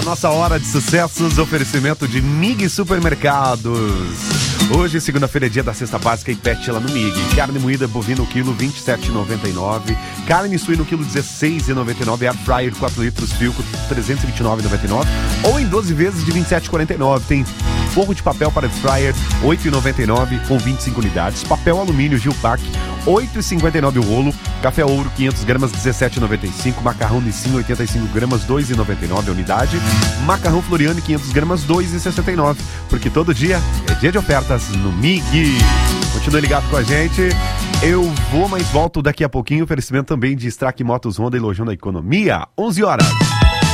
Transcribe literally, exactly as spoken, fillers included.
Nossa hora de sucessos, oferecimento de M I G Supermercados. Hoje, segunda-feira, é dia da cesta básica e pet lá no M I G. Carne moída bovina, o quilo, vinte e sete reais e noventa e nove centavos. Carne suína, o quilo, dezesseis reais e noventa e nove centavos. Air fryer, quatro litros, Filco, trezentos e vinte e nove reais e noventa e nove centavos. Ou em doze vezes de vinte e sete reais e quarenta e nove centavos. Tem forro de papel para Air fryer, oito reais e noventa e nove centavos, com vinte e cinco unidades. Papel alumínio Gilpac, oito reais e cinquenta e nove centavos o rolo. Café ouro, quinhentos gramas, dezessete reais e noventa e cinco centavos. Macarrão Nissin, oitenta e cinco gramas, dois reais e noventa e nove centavos a unidade. Macarrão Floriano, quinhentos gramas, dois reais e sessenta e nove centavos. Porque todo dia é dia de ofertas no M I G. Continue ligado com a gente. Eu vou, mas volto daqui a pouquinho. Oferecimento também de Strack Motos Honda e Lojão da Economia. onze horas.